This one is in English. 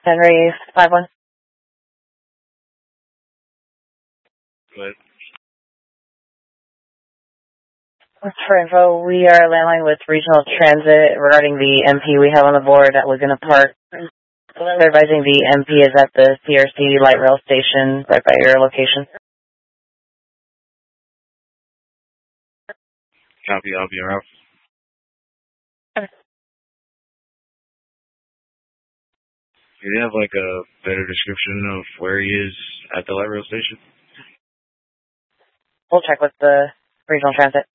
Henry 5-1. Good. For info, we are landline with Regional Transit regarding the MP we have on the board at Laguna Park. They're advising the MP is at the CRC light rail station right by your location. Copy, I'll be around. Do you have like a better description of where he is at the light rail station? We'll check with the Regional Transit.